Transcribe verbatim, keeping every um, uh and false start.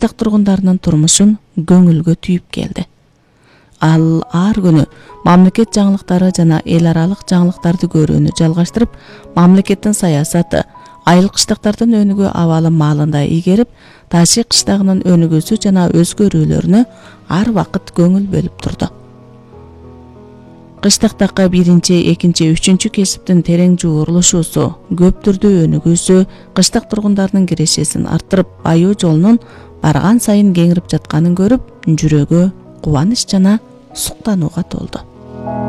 кыштак тургундарынын турмушун көңүлгө түйүп келди. Ал ар күнү мамлекет жаңылыктары жана эл аралык жаңылыктарды көрүүнү жалгаштырып, мамлекеттин саясаты, айыл кыштактардын өнүгүү абалы маалында ийгерип, Таши кыштагынын өнүгүүсү жана өзгөрүүлөрүнө ар вакыт көңүл бөлүп турду. Кыштактагы биринчи, экинчи, үчүнчү кесиптин терең жуурулушуусу, көп түрдүү өнүгүүсү кыштак тургундарынын кирешесин арттырып, баюу жолунун барган сайын кеңирип жатканын көрүп, жүрөгү кубаныч жана суктанууга толду.